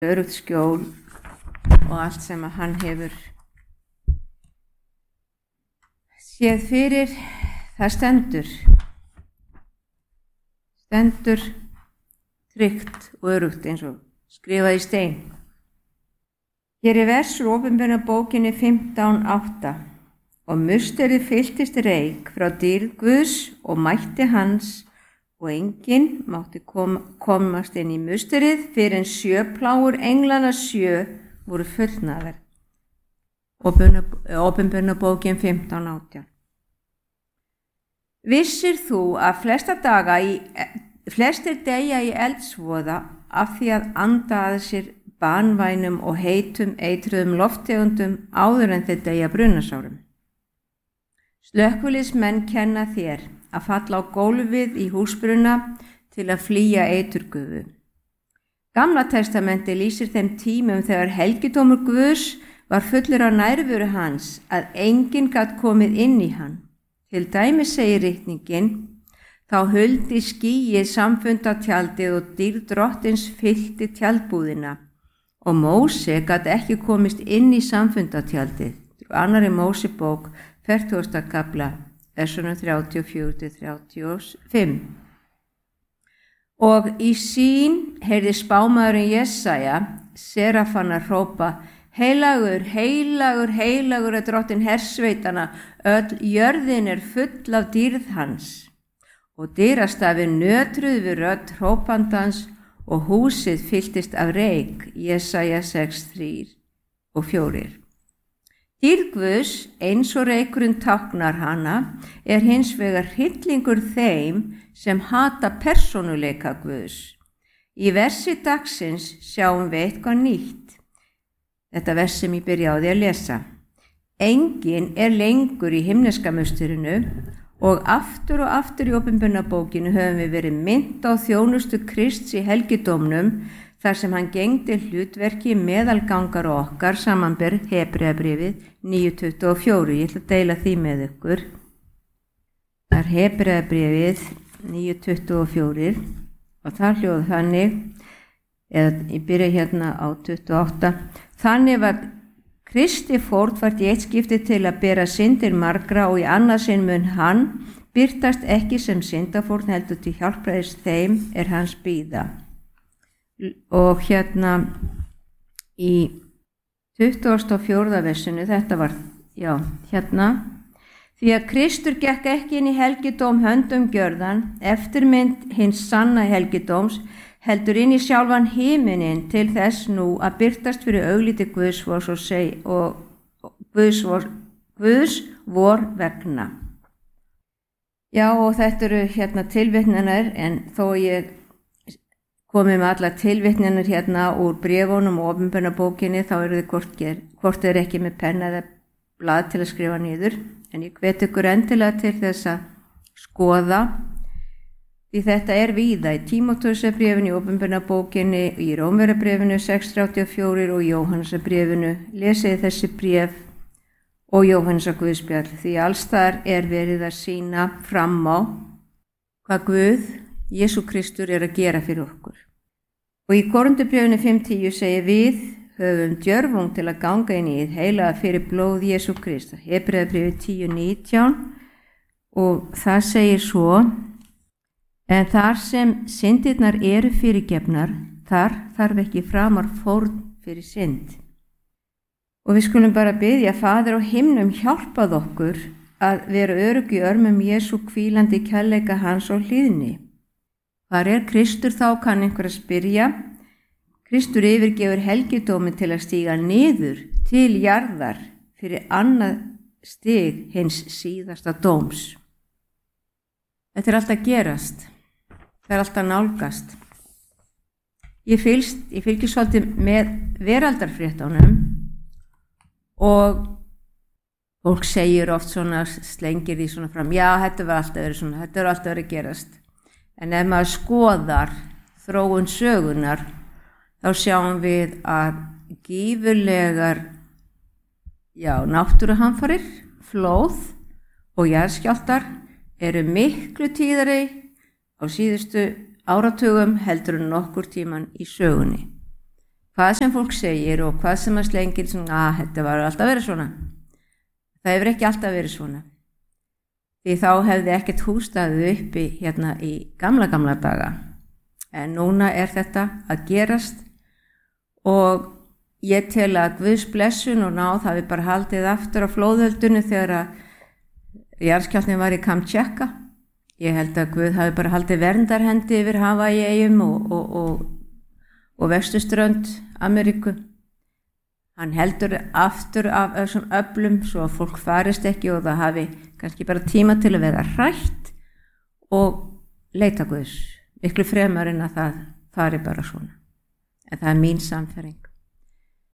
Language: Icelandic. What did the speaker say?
öruggt skjól og allt sem að hann hefur séð fyrir. Það stendur tryggt og öruggt eins og skrifað í stein. Hér er vers úr Opinberunarbókinni 15:8. Og musterið fylltist reyk frá dýrð Guðs og mætti hans, og enginn mátti komast inn í musterið fyrir en 7 plágur englanna 7 voru fullnaðar. Opinberunarbókin 15:18. Vissir þú að flestir deyja í eldsvoða af því að anda að sér banvænum og heitum eitruðum lofttegundum áður en þeir deyja brunasárum? Slökkviliðsmenn kenna þér að falla á gólfið í húsbruna til að flýja eiturgufu. Gamla testamenti lýsir þeim tímum þegar helgidómur Guðs var fullur af nærveru hans að enginn gat komið inn í hann. Til dæmis segir ritningin: þá huldi skýið samfundatjaldið og dýrð Drottins fyllti tjaldbúðina og Móse gat ekki komist inn í samfundatjaldið. Annarri Mósebók 40. kafla, versunum 34-35. Og í sín heyrði spámaðurinn Jesaja serafana hrópa: heilagur, heilagur, heilagur er Drottinn hersveitana, öll jörðin er full af dýrð hans. Og dyrastafir nötruðu við rödd hrópandans og húsið fylltist af reyk. Jesaja 6:3-4. Dýrð Guðs, eins og reykurinn táknar hana, er hins vegar hryllingur þeim sem hata persónuleika Guðs. Í versi dagsins sjáum við eitthvað nýtt. Þetta vers sem ég byrjaði að lesa. Enginn er lengur í himneska musturinu og aftur í Opinberunarbókinu höfum við verið minnt á þjónustu Krists í helgidómnum þar sem hann gegndi hlutverki meðalgangar okkar, samanber Hebreabréfið 9:24. Ég ætla að deila því með ykkur. Það er Hebreabréfið 9:24 og það hljóð þannig, eða ég byrja hérna á 28. Þannig var Kristi fórnfært í eitt skipti til að bera syndir margra og í annað sinn mun hann birtast ekki sem syndafórn heldur til hjálpræðis þeim er hans bíða. Og hérna í 24. versinu, þetta var, hérna: því að Kristur gekk ekki inn í helgidóm höndum gjörðan, eftirmynd hins sanna helgidóms, heldur inn í sjálfan himininn til þess nú að birtast fyrir augliti Guðs vor vegna. Já, og þetta eru hérna tilvitnanir, en þó ég komið með alla tilvitnanir hérna úr bréfunum og Opinberunarbókinni, þá eru þið hvort er ekki með penna eða blað til að skrifa niður, en ég hvet ykkur endilega til þess að skoða. Því þetta er víða í Tímóteusarbréfinu, í Opinberunarbókinni, í Rómverjabréfinu 6:34 og Jóhannesarbréfinu. Lesið þessi bréf og Jóhannesar Guðspjall, því allsstaðar er verið að sýna fram á hvað Guð, Jesú Kristur, er að gera fyrir okkur. Og í Korinthubréfinu 5:10 segir: við höfum djörfung til að ganga inn í hið heilaga fyrir blóð Jesú Krist. Hebreabréfið 10:19 og það segir svo: en þar sem syndirnar eru fyrirgefnar, þar þarf ekki framar fórn fyrir synd. Og við skulum bara biðja Faðir á himnum hjálpað okkur að vera örugg í örmum Jesú hvílandi kærleika hans og hlýðni. Hvar er Kristur þá, kann einhver að spyrja. Kristur yfirgefur helgidómin til að stíga niður til jarðar fyrir annað stig hins síðasta dóms. Þetta er alltaf gerast. Það er alltaf nálgast. Ég fylgist svolítið með veraldarfréttunum og fólk segir oft svona, slengir því svona fram: já, þetta var alltaf verið svona, þetta var alltaf verið gerast. En ef maður skoðar þróun sögunar, þá sjáum við að gífurlegar, náttúruhamfarir, flóð og jarðskjálftar eru miklu tíðari á síðustu áratugum heldur en nokkur tíman í sögunni. hvað sem fólk segir og hvað sem að slengir svona, þetta var alltaf verið svona. Það hefur ekki alltaf verið svona. Því þá hefði ekkert hús staðið uppi hérna í gamla daga. En núna þetta að gerast og ég tel að Guðs blessun og náð hafi bara haldið aftur á flóðöldunni þegar að jarðskjálftinn var í Kamtjatka. Ég held að Guð hafi bara haldið verndarhendi yfir Hawaii-eyjum og vesturströnd Ameríku. Hann heldur aftur af þessum öflum svo að fólk farist ekki og það hafi kannski bara tíma til að vera hrætt og leita Guðs. Miklu fremur en að það fari bara svona. En það mín sannfæring.